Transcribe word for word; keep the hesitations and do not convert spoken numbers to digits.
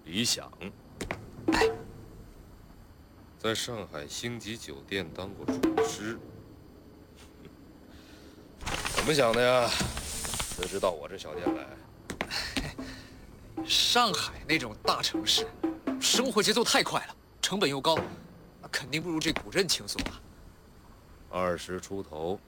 理想。 哎， 在上海星级酒店当过厨师，怎么想的呀？辞职到我这小店来？ 上海那种大城市，生活节奏太快了，成本又高，肯定不如这古镇轻松啊。 二十出头，